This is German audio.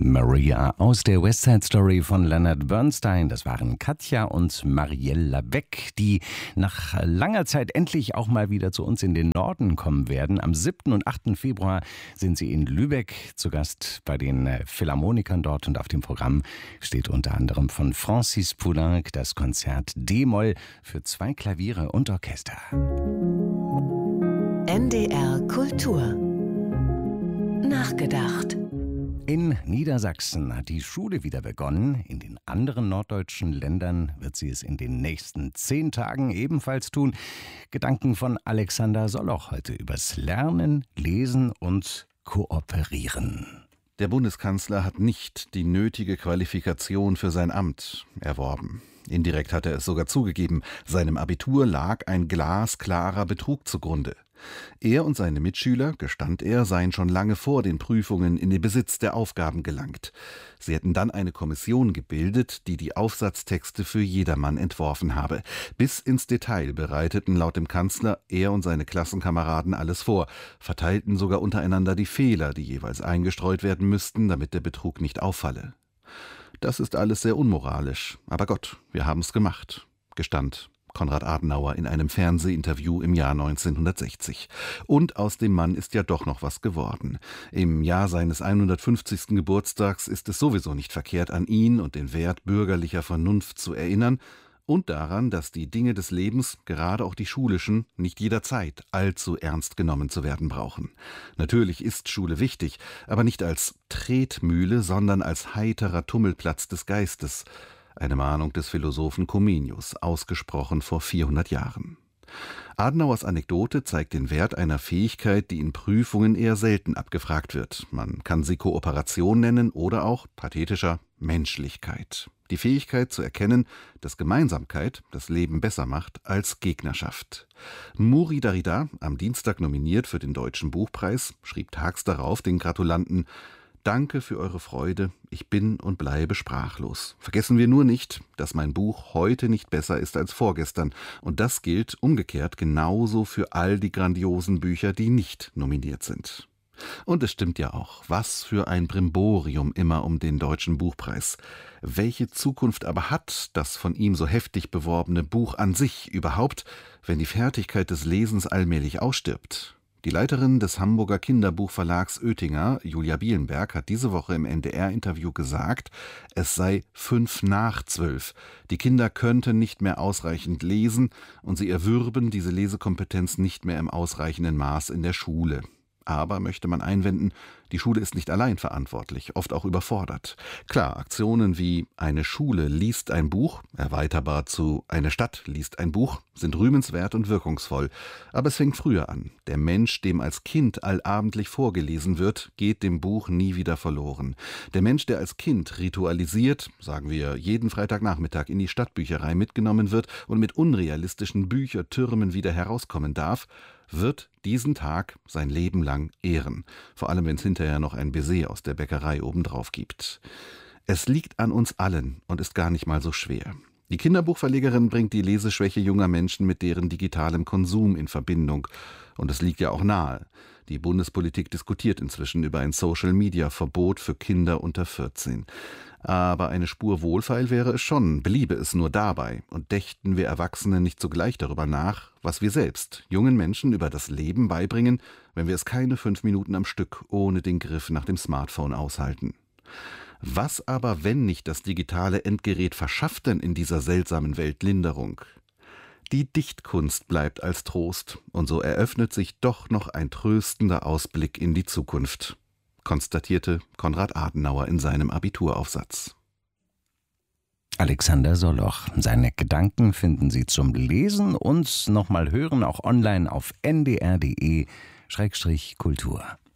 Maria aus der West Side Story von Leonard Bernstein. Das waren Katja und Mariella Beck, die nach langer Zeit endlich auch mal wieder zu uns in den Norden kommen werden. Am 7. und 8. Februar sind sie in Lübeck zu Gast bei den Philharmonikern dort. Und auf dem Programm steht unter anderem von Francis Poulenc das Konzert D-Moll für 2 Klaviere und Orchester. NDR Kultur. Nachgedacht. In Niedersachsen hat die Schule wieder begonnen. In den anderen norddeutschen Ländern wird sie es in den nächsten 10 Tagen ebenfalls tun. Gedanken von Alexander Soloch heute übers Lernen, Lesen und Kooperieren. Der Bundeskanzler hat nicht die nötige Qualifikation für sein Amt erworben. Indirekt hat er es sogar zugegeben. Seinem Abitur lag ein glasklarer Betrug zugrunde. Er und seine Mitschüler, gestand er, seien schon lange vor den Prüfungen in den Besitz der Aufgaben gelangt. Sie hätten dann eine Kommission gebildet, die die Aufsatztexte für jedermann entworfen habe. Bis ins Detail bereiteten laut dem Kanzler er und seine Klassenkameraden alles vor, verteilten sogar untereinander die Fehler, die jeweils eingestreut werden müssten, damit der Betrug nicht auffalle. Das ist alles sehr unmoralisch, aber Gott, wir haben's gemacht, gestand Konrad Adenauer in einem Fernsehinterview im Jahr 1960. Und aus dem Mann ist ja doch noch was geworden. Im Jahr seines 150. Geburtstags ist es sowieso nicht verkehrt, an ihn und den Wert bürgerlicher Vernunft zu erinnern und daran, dass die Dinge des Lebens, gerade auch die schulischen, nicht jederzeit allzu ernst genommen zu werden brauchen. Natürlich ist Schule wichtig, aber nicht als Tretmühle, sondern als heiterer Tummelplatz des Geistes. Eine Mahnung des Philosophen Comenius, ausgesprochen vor 400 Jahren. Adenauers Anekdote zeigt den Wert einer Fähigkeit, die in Prüfungen eher selten abgefragt wird. Man kann sie Kooperation nennen oder auch, pathetischer, Menschlichkeit. Die Fähigkeit zu erkennen, dass Gemeinsamkeit das Leben besser macht als Gegnerschaft. Mouri Darida, am Dienstag nominiert für den Deutschen Buchpreis, schrieb tags darauf den Gratulanten: Danke für eure Freude, ich bin und bleibe sprachlos. Vergessen wir nur nicht, dass mein Buch heute nicht besser ist als vorgestern. Und das gilt umgekehrt genauso für all die grandiosen Bücher, die nicht nominiert sind. Und es stimmt ja auch, was für ein Brimborium immer um den Deutschen Buchpreis. Welche Zukunft aber hat das von ihm so heftig beworbene Buch an sich überhaupt, wenn die Fertigkeit des Lesens allmählich ausstirbt? Die Leiterin des Hamburger Kinderbuchverlags Oetinger, Julia Bielenberg, hat diese Woche im NDR-Interview gesagt, es sei 11:55. Die Kinder könnten nicht mehr ausreichend lesen und sie erwürben diese Lesekompetenz nicht mehr im ausreichenden Maß in der Schule. Aber, möchte man einwenden, die Schule ist nicht allein verantwortlich, oft auch überfordert. Klar, Aktionen wie eine Schule liest ein Buch, erweiterbar zu eine Stadt liest ein Buch, sind rühmenswert und wirkungsvoll. Aber es fängt früher an. Der Mensch, dem als Kind allabendlich vorgelesen wird, geht dem Buch nie wieder verloren. Der Mensch, der als Kind ritualisiert, sagen wir jeden Freitagnachmittag in die Stadtbücherei mitgenommen wird und mit unrealistischen Büchertürmen wieder herauskommen darf, wird diesen Tag sein Leben lang ehren. Vor allem, wenn es hinterher noch ein Baiser aus der Bäckerei obendrauf gibt. Es liegt an uns allen und ist gar nicht mal so schwer. Die Kinderbuchverlegerin bringt die Leseschwäche junger Menschen mit deren digitalem Konsum in Verbindung. Und es liegt ja auch nahe. Die Bundespolitik diskutiert inzwischen über ein Social-Media-Verbot für Kinder unter 14. Aber eine Spur wohlfeil wäre es schon, bliebe es nur dabei und dächten wir Erwachsene nicht sogleich darüber nach, was wir selbst jungen Menschen über das Leben beibringen, wenn wir es keine 5 Minuten am Stück ohne den Griff nach dem Smartphone aushalten. Was aber, wenn nicht das digitale Endgerät verschafft denn in dieser seltsamen Welt Linderung? Die Dichtkunst bleibt als Trost und so eröffnet sich doch noch ein tröstender Ausblick in die Zukunft, konstatierte Konrad Adenauer in seinem Abituraufsatz. Alexander Soloch. Seine Gedanken finden Sie zum Lesen und nochmal hören, auch online auf ndr.de/kultur.